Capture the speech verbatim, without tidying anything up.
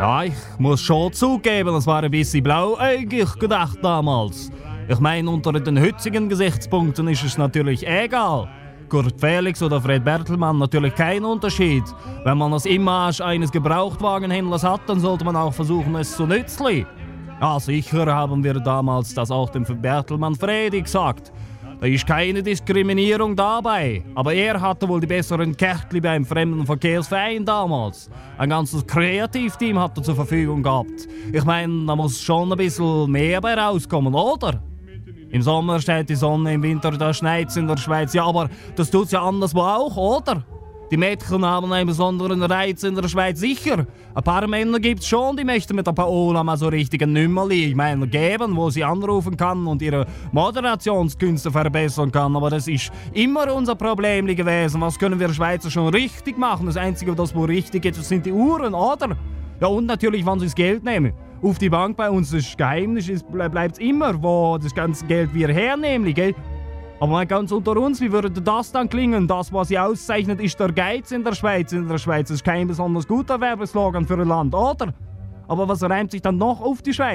Ja, ich muss schon zugeben, das war ein bisschen blauäugig gedacht damals. Ich meine, unter den heutigen Gesichtspunkten ist es natürlich egal. Kurt Felix oder Fred Bertelmann natürlich kein Unterschied. Wenn man das Image eines Gebrauchtwagenhändlers hat, dann sollte man auch versuchen, es zu nützen. Ja, sicher haben wir damals das auch dem Bertelmann Fredi gesagt. Da ist keine Diskriminierung dabei. Aber er hatte wohl die besseren Kärtli beim Fremdenverkehrsverein damals. Ein ganzes Kreativteam hat er zur Verfügung gehabt. Ich meine, da muss schon ein bisschen mehr bei rauskommen, oder? Im Sommer steht die Sonne, im Winter da schneit's in der Schweiz. Ja, aber das tut's ja anderswo auch, oder? Die Mädchen haben einen besonderen Reiz in der Schweiz, sicher. Ein paar Männer gibt's schon, die möchten mit der Paola mal so richtig ein Nümmerli, ich meine, geben, wo sie anrufen kann und ihre Moderationskünste verbessern kann. Aber das ist immer unser Problem gewesen. Was können wir Schweizer schon richtig machen? Das Einzige, das wo richtig geht, das sind die Uhren, oder? Ja, und natürlich, wann sie das Geld nehmen. Auf die Bank bei uns, das Geheimnis ist, bleibt immer, wo das ganze Geld wir hernehmen, gell? Aber mal ganz unter uns, wie würde das dann klingen? Das, was sie auszeichnet, ist der Geiz in der Schweiz. In der Schweiz ist kein besonders guter Werbeslogan für ein Land, oder? Aber was reimt sich dann noch auf die Schweiz?